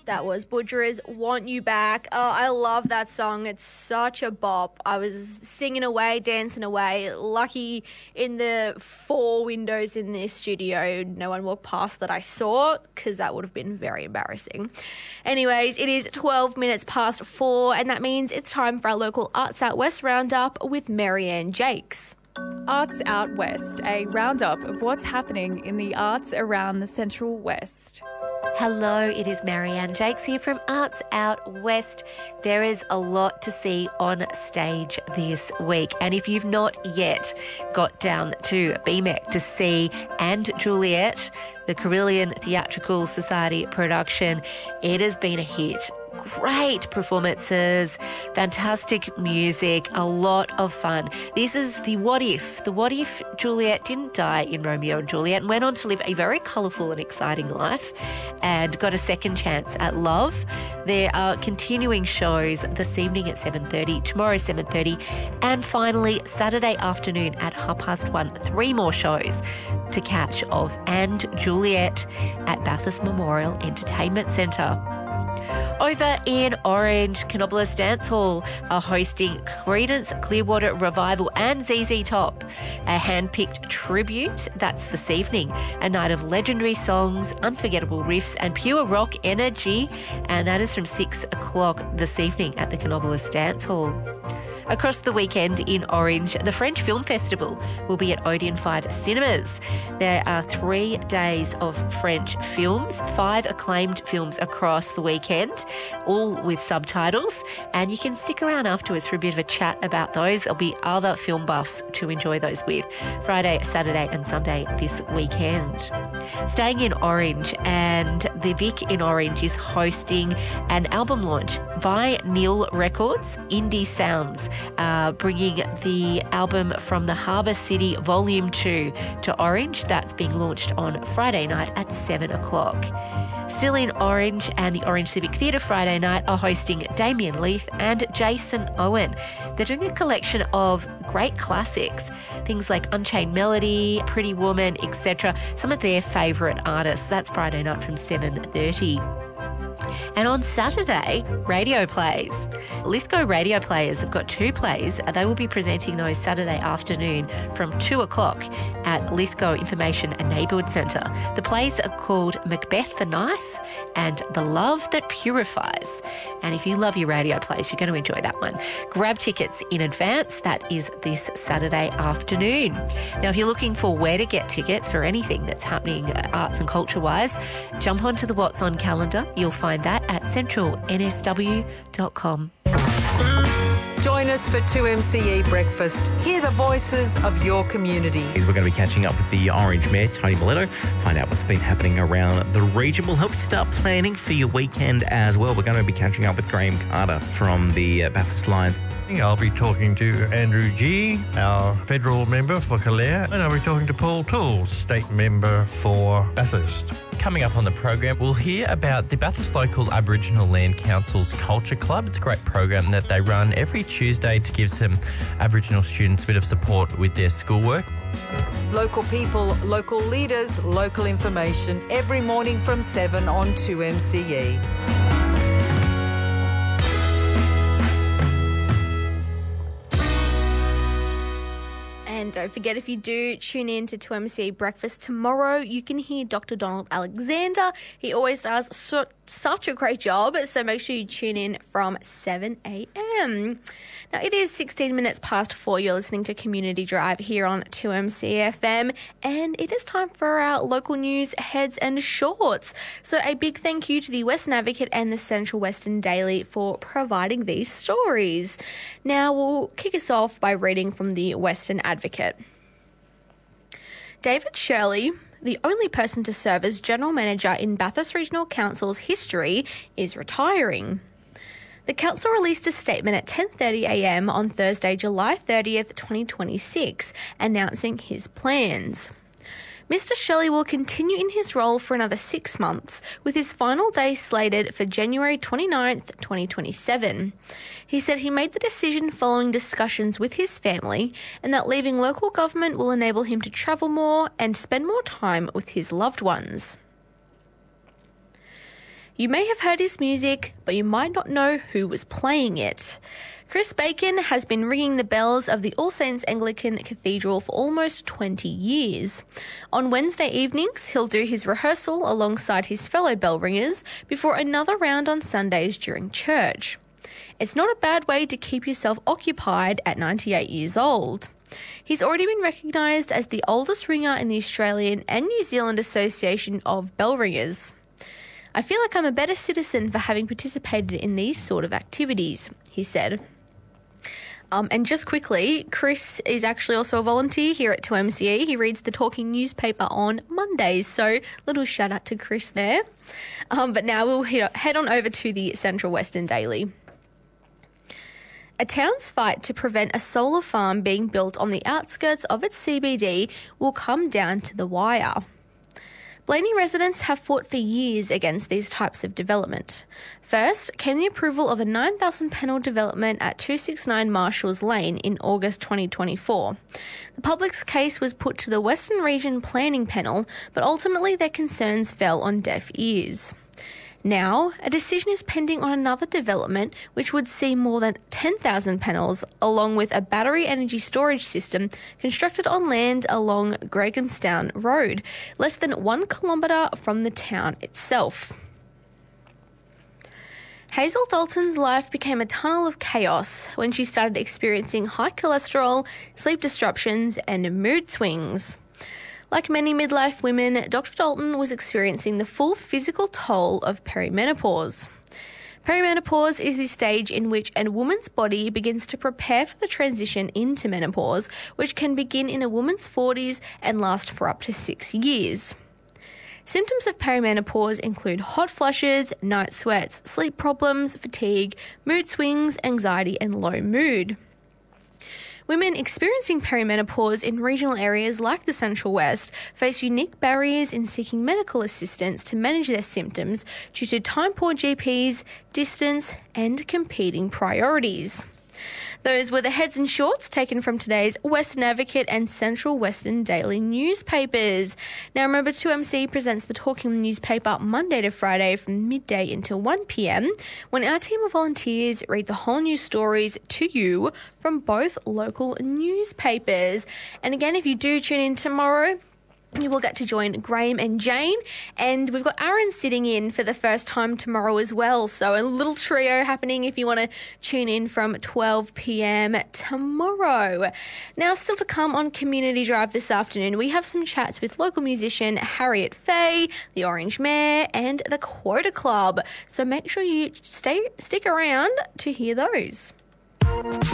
That was Butcher's Want You Back. Oh, I love that song. It's such a bop. I was singing away, dancing away. Lucky in the 4 windows in this studio, no one walked past that I saw, because that would have been very embarrassing. Anyways, it is 12 minutes past 4, and that means it's time for our local Arts Out West roundup with Marianne Jakes. Arts Out West, a roundup of what's happening in the arts around the Central West. Hello, it is Marianne Jakes here from Arts Out West. There is a lot to see on stage this week, and if you've not yet got down to BMEC to see And Juliet, the Carillion Theatrical Society production, it has been a hit. Great performances, fantastic music, a lot of fun. This is the what if Juliet didn't die in Romeo and Juliet and went on to live a very colourful and exciting life and got a second chance at love. There are continuing shows this evening at 7:30, tomorrow 7:30, and finally Saturday afternoon at 1:30, 3 more shows to catch of And Juliet at Bathurst Memorial Entertainment Centre. Over in Orange, Canobolas Dance Hall are hosting Creedence Clearwater Revival and ZZ Top, a hand-picked tribute. That's this evening, a night of legendary songs, unforgettable riffs and pure rock energy, and that is from 6 o'clock this evening at the Canobolas Dance Hall. Across the weekend in Orange, the French Film Festival will be at Odeon 5 Cinemas. There are 3 days of French films, 5 acclaimed films across the weekend, all with subtitles, and you can stick around afterwards for a bit of a chat about those. There'll be other film buffs to enjoy those with Friday, Saturday and Sunday this weekend. Staying in Orange, and the Vic in Orange is hosting an album launch via Neil Records, Indie Sounds, bringing the album From the Harbour City Volume 2 to Orange. That's being launched on Friday night at 7 o'clock. Still in Orange, and the Orange Civic Theatre Friday night are hosting Damien Leith and Jason Owen. They're doing a collection of great classics, things like Unchained Melody, Pretty Woman, etc. Some of their favourite artists. That's Friday night from 7:30. And on Saturday, radio plays. Lithgow radio players have got 2 plays. They will be presenting those Saturday afternoon from 2 o'clock at Lithgow Information and Neighbourhood Centre. The plays are called Macbeth the Knife and The Love That Purifies. And if you love your radio plays, you're going to enjoy that one. Grab tickets in advance. That is this Saturday afternoon. Now, if you're looking for where to get tickets for anything that's happening arts and culture-wise, jump onto the What's On calendar. You'll find that at centralnsw.com. Join us for 2MCE Breakfast. Hear the voices of your community. We're going to be catching up with the Orange Mayor, Tony Miletto, find out what's been happening around the region. We'll help you start planning for your weekend as well. We're going to be catching up with Graham Carter from the Bathurst Lions. I'll be talking to Andrew G, our federal member for Calare, and I'll be talking to Paul Toole, state member for Bathurst. Coming up on the program, we'll hear about the Bathurst Local Aboriginal Land Council's Culture Club. It's a great program that they run every Tuesday to give some Aboriginal students a bit of support with their schoolwork. Local people, local leaders, local information every morning from 7 on 2MCE. And don't forget, if you do tune in to 2MCE Breakfast tomorrow, you can hear Dr. Donald Alexander. He always does such a great job, so make sure you tune in from 7 a.m. Now, it is 16 minutes past 4. You're listening to Community Drive here on 2MCFM, and it is time for our local news heads and shorts. So a big thank you to the Western Advocate and the Central Western Daily for providing these stories. Now, we'll kick us off by reading from the Western Advocate. David Shirley, the only person to serve as General Manager in Bathurst Regional Council's history, is retiring. The council released a statement at 10:30am on Thursday, July 30th, 2026, announcing his plans. Mr. Shirley will continue in his role for another 6 months, with his final day slated for January 29th, 2027. He said he made the decision following discussions with his family, and that leaving local government will enable him to travel more and spend more time with his loved ones. You may have heard his music, but you might not know who was playing it. Chris Bacon has been ringing the bells of the All Saints Anglican Cathedral for almost 20 years. On Wednesday evenings, he'll do his rehearsal alongside his fellow bell ringers before another round on Sundays during church. It's not a bad way to keep yourself occupied at 98 years old. He's already been recognised as the oldest ringer in the Australian and New Zealand Association of Bell Ringers. I feel like I'm a better citizen for having participated in these sort of activities, he said. And just quickly, Chris is actually also a volunteer here at 2MCE. He reads the Talking newspaper on Mondays, so little shout out to Chris there. But now we'll head on over to the Central Western Daily. A town's fight to prevent a solar farm being built on the outskirts of its CBD will come down to the wire. Blaney residents have fought for years against these types of development. First came the approval of a 9,000 panel development at 269 Marshalls Lane in August 2024. The public's case was put to the Western Region Planning Panel, but ultimately their concerns fell on deaf ears. Now, a decision is pending on another development which would see more than 10,000 panels, along with a battery energy storage system constructed on land along Grahamstown Road, less than 1 kilometre from the town itself. Hazel Dalton's life became a tunnel of chaos when she started experiencing high cholesterol, sleep disruptions, and mood swings. Like many midlife women, Dr. Dalton was experiencing the full physical toll of perimenopause. Perimenopause is the stage in which a woman's body begins to prepare for the transition into menopause, which can begin in a woman's 40s and last for up to 6 years. Symptoms of perimenopause include hot flushes, night sweats, sleep problems, fatigue, mood swings, anxiety, and low mood. Women experiencing perimenopause in regional areas like the Central West face unique barriers in seeking medical assistance to manage their symptoms due to time-poor GPs, distance, and competing priorities. Those were the heads and shorts taken from today's Western Advocate and Central Western Daily newspapers. Now remember, 2MC presents the Talking newspaper Monday to Friday from midday until 1 p.m, when our team of volunteers read the whole news stories to you from both local newspapers. And again, if you do tune in tomorrow, you will get to join Graham and Jane, and we've got Aaron sitting in for the first time tomorrow as well. So a little trio happening if you want to tune in from 12 p.m. tomorrow. Now, still to come on Community Drive this afternoon, we have some chats with local musician Harriet Fay, the Orange Mare, and the Quota Club. So make sure you stick around to hear those.